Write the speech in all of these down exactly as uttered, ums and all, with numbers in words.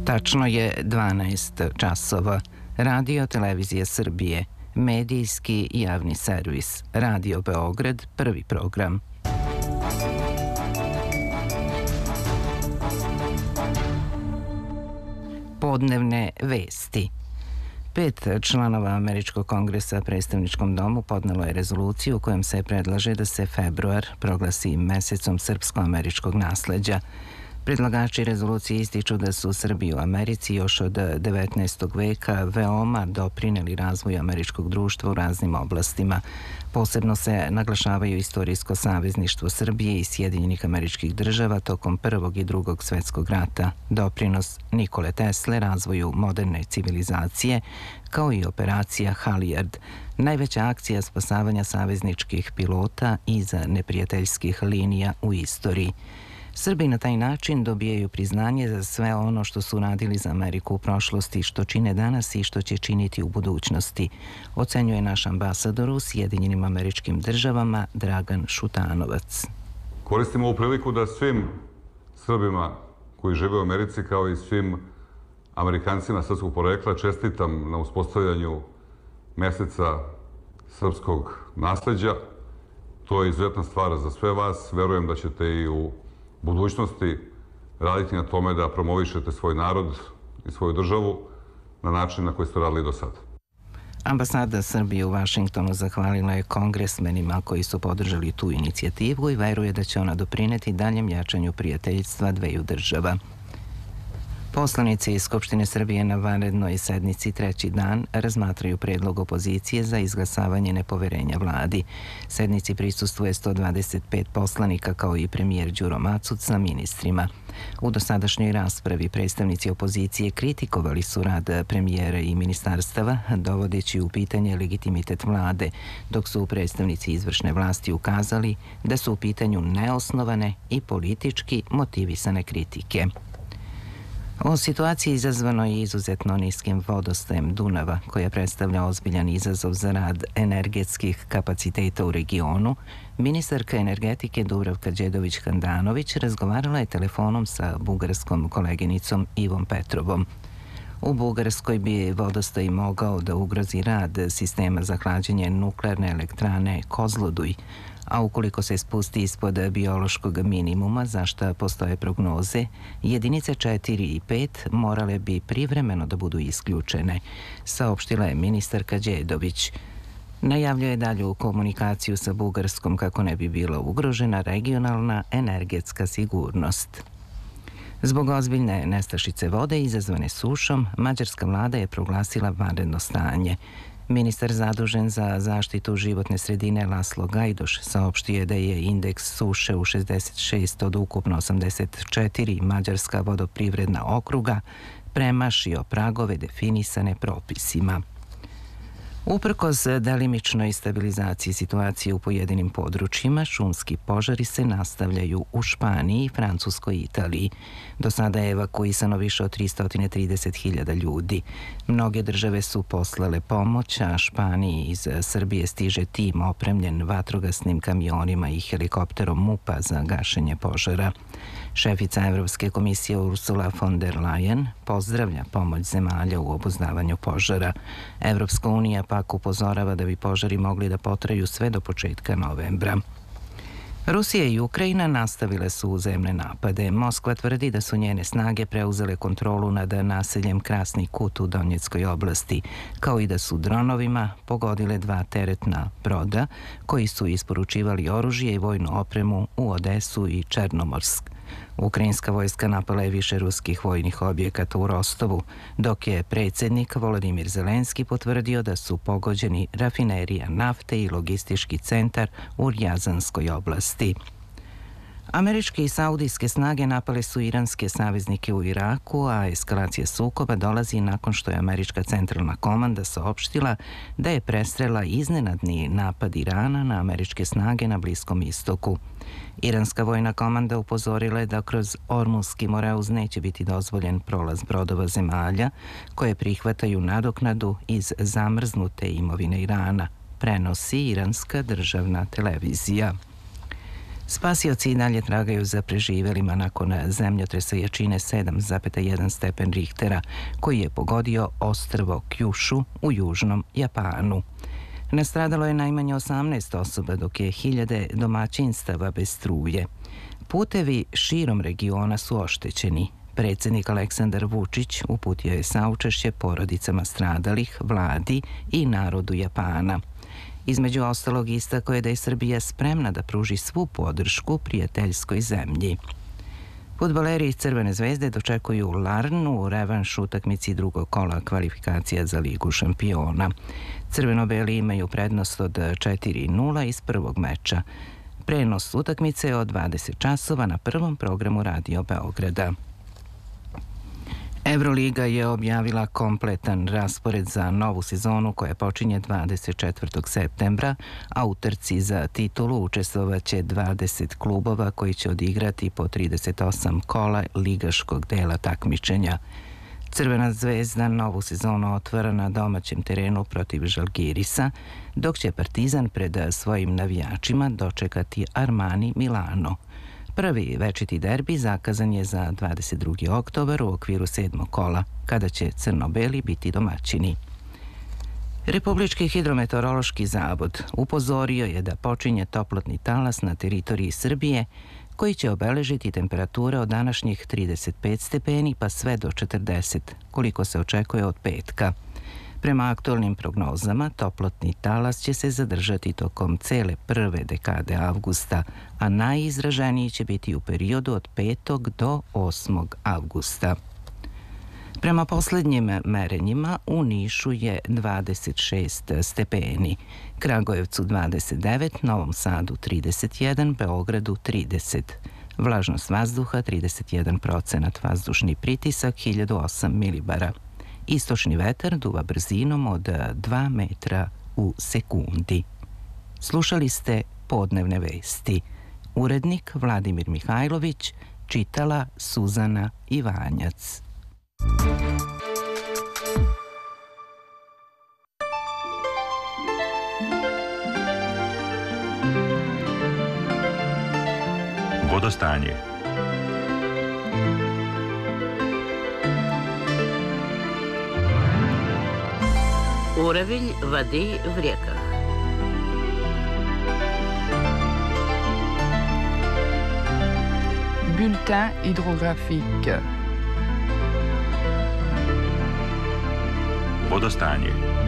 Tačno je dvanaest časova. Radio Televizija Srbije, medijski javni servis. Radio Beograd, prvi program. Podnevne vesti. Pet članova Američkog kongresa predstavničkom domu podnelo je rezoluciju u kojem se predlaže da se februar proglasi mesecom srpsko-američkog nasleđa. Predlagači rezolucije ističu da su Srbi u Americi još od devetnaestog veka veoma doprineli razvoju američkog društva u raznim oblastima. Posebno se naglašavaju istorijsko savezništvo Srbije i Sjedinjenih Američkih Država tokom Prvog i Drugog svetskog rata, doprinos Nikole Tesle razvoju moderne civilizacije, kao i operacija Halijard, najveća akcija spasavanja savezničkih pilota iza neprijateljskih linija u istoriji. Srbi na taj način dobijaju priznanje za sve ono što su radili za Ameriku u prošlosti, što čine danas i što će činiti u budućnosti, ocenjuje naš ambasador u Sjedinjenim Američkim Državama Dragan Šutanovac. Koristim ovu priliku da svim Srbima koji žive u Americi, kao i svim Amerikancima srpskog porekla, čestitam na uspostavljanju meseca srpskog nasleđa. To je izuzetna stvar za sve vas. Verujem da ćete i u budućnosti raditi na tome da promovišete svoj narod i svoju državu na način na koji ste radili do sada. Ambasada Srbije u Vašingtonu zahvalila je kongresmenima koji su podržali tu inicijativu i veruje da će ona doprineti daljem jačanju prijateljstva dveju država. Poslanici iz Skupštine Srbije na vanrednoj sednici treći dan razmatraju predlog opozicije za izglasavanje nepoverenja vladi. Sednici prisustvuje sto dvadeset pet poslanika kao i premijer Đuro Macuc sa ministrima. U dosadašnjoj raspravi predstavnici opozicije kritikovali su rad premijera i ministarstava, dovodeći u pitanje legitimitet vlade, dok su predstavnici izvršne vlasti ukazali da su u pitanju neosnovane i politički motivisane kritike. O situaciji izazvanoj izuzetno niskim vodostajem Dunava, koja predstavlja ozbiljan izazov za rad energetskih kapaciteta u regionu, ministarka energetike Dubravka Đedović-Handanović razgovarala je telefonom sa bugarskom koleginicom Ivom Petrovom. U Bugarskoj bi vodostaj mogao da ugrozi rad sistema za hlađenje nuklearne elektrane Kozloduj, a ukoliko se spusti ispod biološkog minimuma, za šta postoje prognoze, jedinice četiri i pet morale bi privremeno da budu isključene, saopštila je ministarka Đedović. Najavljuje dalju komunikaciju sa Bugarskom kako ne bi bila ugrožena regionalna energetska sigurnost. Zbog ozbiljne nestašice vode izazvane sušom, mađarska vlada je proglasila vanredno stanje. Ministar zadužen za zaštitu životne sredine Laslo Gajdoš saopštio je da je indeks suše u šezdeset šest od ukupno osamdeset četiri mađarska vodoprivredna okruga premašio pragove definisane propisima. Uprkos delimičnoj stabilizaciji situacije u pojedinim područjima, šumski požari se nastavljaju u Španiji, Francuskoj i Italiji. Do sada je evakuisano više od tristo trideset hiljada ljudi. Mnoge države su poslale pomoć, a Španiji iz Srbije stiže tim opremljen vatrogasnim kamionima i helikopterom MUP-a za gašenje požara. Šefica Evropske komisije Ursula von der Leyen pozdravlja pomoć zemalja u obuznavanju požara. Evropska unija pak upozorava da bi požari mogli da potraju sve do početka novembra. Rusija i Ukrajina nastavile su uzemne napade. Moskva tvrdi da su njene snage preuzele kontrolu nad naseljem Krasni Kut u Donjeckoj oblasti, kao i da su dronovima pogodile dva teretna broda koji su isporučivali oružje i vojnu opremu u Odesu i Černomorsk. Ukrajinska vojska napala je više ruskih vojnih objekata u Rostovu, dok je predsjednik Volodimir Zelenski potvrdio da su pogođeni rafinerija nafte i logistički centar u Rjazanskoj oblasti. Američke i saudijske snage napale su iranske saveznike u Iraku, a eskalacija sukoba dolazi nakon što je Američka centralna komanda saopštila da je prestrela iznenadni napad Irana na američke snage na Bliskom istoku. Iranska vojna komanda upozorila je da kroz Ormuski moreuz neće biti dozvoljen prolaz brodova zemalja koje prihvataju nadoknadu iz zamrznute imovine Irana, prenosi iranska državna televizija. Spasioci i dalje tragaju za preživelima nakon zemljotresa jačine sedam zarez jedan stepen Richtera, koji je pogodio ostrvo Kyushu u južnom Japanu. Nastradalo je najmanje osamnaest osoba, dok je hiljade domaćinstava bez struje. Putevi širom regiona su oštećeni. Predsjednik Aleksandar Vučić uputio je saučešće porodicama stradalih, vladi i narodu Japana. Između ostalog istakao je da je Srbija spremna da pruži svu podršku prijateljskoj zemlji. Fudbaleri iz Crvene zvezde dočekuju Larnu u revanš utakmici drugog kola kvalifikacija za Ligu šampiona. Crveno-beli imaju prednost od četiri nula iz prvog meča. Prenos utakmice od dvadeset časova na prvom programu Radio Beograda. Euroliga je objavila kompletan raspored za novu sezonu koja počinje dvadeset četvrtog septembra, a u trci za titulu učestvovaće dvadeset klubova koji će odigrati po trideset osam kola ligaškog dela takmičenja. Crvena zvezda novu sezonu otvara na domaćem terenu protiv Žalgirisa, dok će Partizan pred svojim navijačima dočekati Armani Milano. Prvi večiti derbi zakazan je za dvadeset drugi oktobar u okviru sedmog kola, kada će crno-beli biti domaćini. Republički hidrometeorološki zavod upozorio je da počinje toplotni talas na teritoriji Srbije, koji će obeležiti temperature od današnjih trideset pet stepeni pa sve do četrdeset, koliko se očekuje od petka. Prema aktualnim prognozama, toplotni talas će se zadržati tokom cele prve dekade avgusta, a najizraženiji će biti u periodu od petog do osmog avgusta. Prema posljednjim merenjima u Nišu je dvadeset šest stepeni, Kragujevcu dvadeset devet, Novom Sadu trideset jedan, Beogradu trideset. Vlažnost vazduha trideset jedan procenat, vazdušni pritisak hiljadu osam milibara. Istočni vetar duva brzinom od dva metra u sekundi. Slušali ste podnevne vesti. Urednik Vladimir Mihajlović, čitala Suzana Ivanjac. Vodostanje. Уровень воды в реках. Bulletin hydrographique. Vodostanje.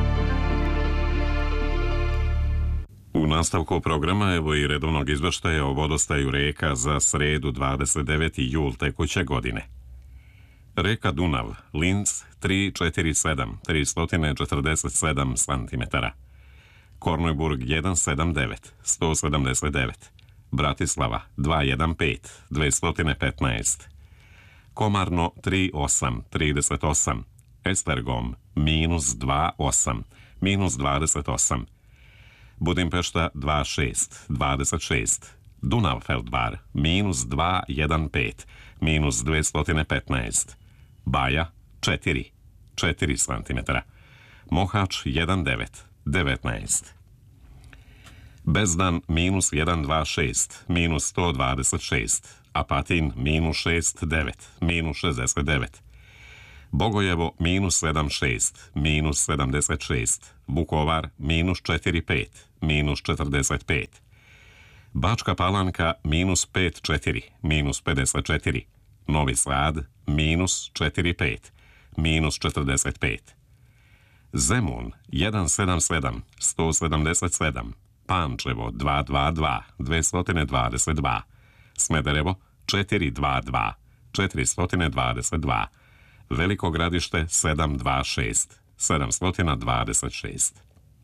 U nastavku programa evo i redovnog izveštaja o vodostaju reka za sredu dvadeset deveti jul tekuće godine. Reka Dunav, Linz tristo četrdeset sedam, tristo četrdeset sedam santimetara. Kornojburg tristo sedamdeset devet, sto sedamdeset devet. Bratislava dvesta pet, dvesta petnaest. Komarno tristo osam, trideset osam. Esztergom minus dvadeset osam, minus dvadeset osam. Budimpešta dvadeset šest, dvadeset šest. Dunavfeldbar minus dvesta petnaest, minus dvesta petnaest. Baja četiri, četiri santimetara. Mohač devet, devetnaest. Bezdan minus sto dvadeset šest, minus sto dvadeset šest. Apatin minus šezdeset devet, minus šezdeset devet. Bogojevo minus sedamdeset šest, minus sedamdeset šest. Vukovar minus četrdeset pet, minus četrdeset pet. Bačka Palanka minus pedeset četiri, minus pedeset četiri. Novi Sad minus četrdeset pet, minus četrdeset pet. Zemun sto sedamdeset sedam, sto sedamdeset sedam. Pančevo dvesta dvadeset dva, dvesta dvadeset dva. Smederevo četiristo dvadeset dva, četiristo dvadeset dva. Veliko Gradište sedamsto dvadeset šest, sedamsto dvadeset šest.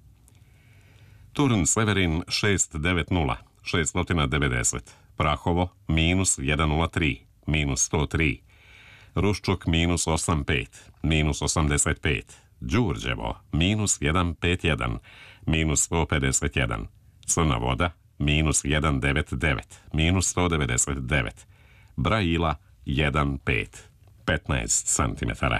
Turn Severin šesto devedeset, šesto devedeset. Prahovo minus sto nula tri, minus sto tri. Ruščuk minus osamdeset pet, minus osamdeset pet. Đurđevo minus sto pedeset jedan, minus sto pedeset jedan. Crna Voda minus sto devedeset devet, minus sto devedeset devet. Brajila jedan pet, petnaest santimetara.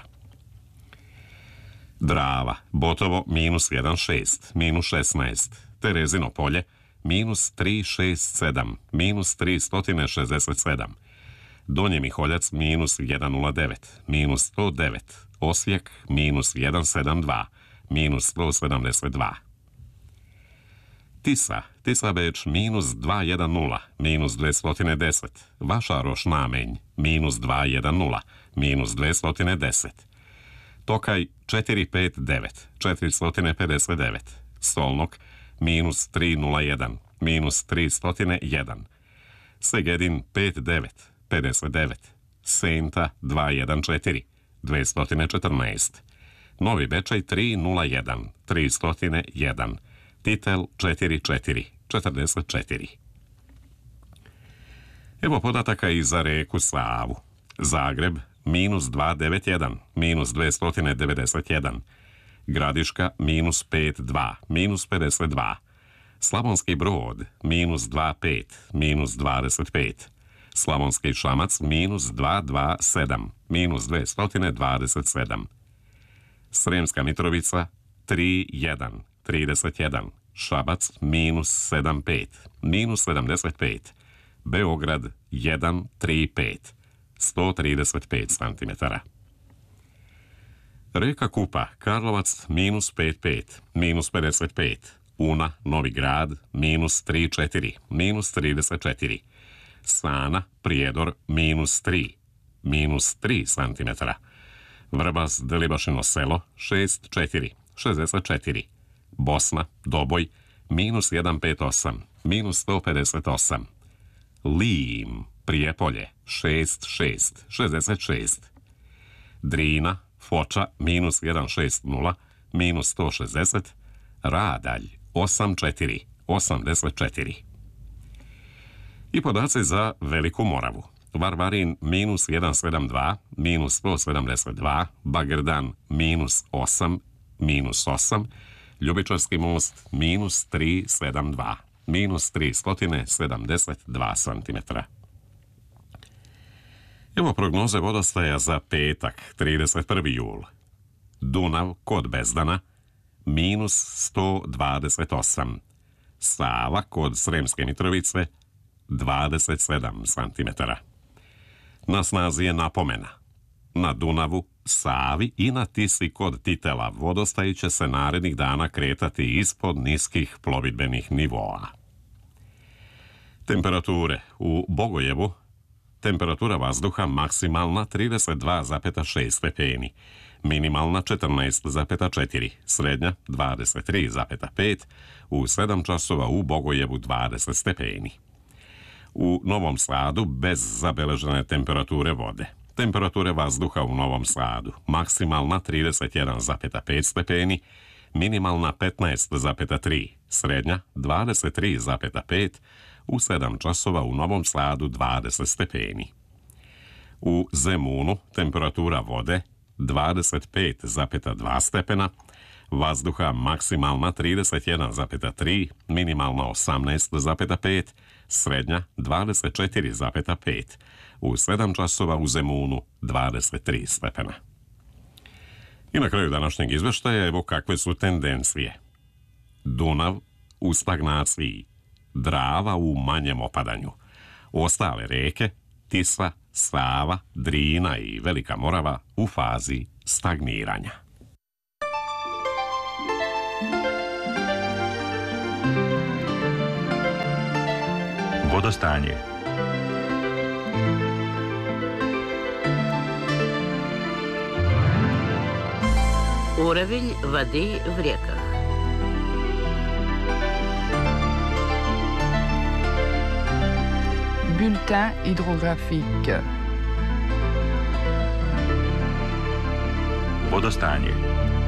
Drava, Botovo minus šesnaest, minus šesnaest. Terezino polje minus tri šest sedam, minus tri šezdeset sedam, Donji Miholjac minus sto nula devet, minus sto devet, Osijek minus sto sedamdeset dva, minus sto sedamdeset dva. Tisa, Tisa Beč minus dvjesto deset, minus dvjesto deset, Vašaroš Namenj minus dvjesto deset, minus dvjesto deset, Tokaj četiristo pedeset devet, četiristo pedeset devet, Stolnok minus tristo jedan, minus tristo jedan, Segedin pedeset devet, pedeset devet, Senta dvjesto četrnaest, dvjesto četrnaest, Novi Bečej tristo jedan, tristo jedan, Titel četrdeset četiri, četrdeset četiri. Evo podataka i za reku Savu. Zagreb minus dvjesto devedeset jedan, minus dvjesto devedeset jedan, Gradiška minus pedeset dva, minus pedeset dva, Slavonski Brod minus dvadeset pet, minus dvadeset pet, Slavonski Šamac minus dvjesto dvadeset sedam, minus dvjesto dvadeset sedam, Sremska Mitrovica tristo jedan, trideset jedan, Šabac minus sedamdeset pet, minus sedamdeset pet, Beograd jedan trideset pet, sto trideset pet centimetara. Reka Kupa, Karlovac minus pedeset pet, minus pedeset pet, Una, Novi Grad minus trideset četiri, minus trideset četiri, Sana, Prijedor minus tri, minus tri centimetara, Vrbas, Delibašino selo šezdeset četiri, šezdeset četiri, Bosna, Doboj minus sto pedeset osam, minus sto pedeset osam, Lim, Prijepolje šezdeset šest, šezdeset šest, Drina, Foča minus sto šezdeset, minus sto šezdeset, Radalj osamdeset četiri, osamdeset četiri. I podaci za Veliku Moravu. Varvarin minus sto sedamdeset dva, minus sto sedamdeset dva, Bagrdan minus osam, minus osam, Ljubičarski most minus tristo sedamdeset dva, minus tristo sedamdeset dva centimetra. Evo prognoze vodostaja za petak, trideset prvi jul. Dunav kod Bezdana minus sto dvadeset osam, Sava kod Sremske Mitrovice dvadeset sedam centimetara. Na snazi je napomena. Na Dunavu, Savi i na Tisi kod Titela vodostaj će se narednih dana kretati ispod niskih plovidbenih nivoa. Temperature u Bogojevu. Temperatura vazduha maksimalna trideset dva zarez šest stepeni, minimalna četrnaest zarez četiri, srednja dvadeset tri zarez pet, u sedam časova u Bogojevu dvadeset stepeni. U Novom Sadu bez zabeležene temperature vode. Temperature vazduha u Novom Sadu maksimalna trideset jedan zarez pet stepeni, minimalna petnaest zarez tri, srednja dvadeset tri zarez pet, u sedam časova u Novom Sadu dvadeset stepeni. U Zemunu temperatura vode dvadeset pet zarez dva stepena, vazduha maksimalna trideset jedan zarez tri, minimalna osamnaest zarez pet, srednja dvadeset četiri zarez pet, u sedam časova u Zemunu dvadeset tri stepena. I na kraju današnjeg izveštaja evo kakve su tendencije. Dunav u stagnaciji, Drava u manjem opadanju. Ostale reke, Tisa, Sava, Drina i Velika Morava u fazi stagniranja. Vodostanje. Уровень воды в реках. Bulletin hydrographique. Vodostanje.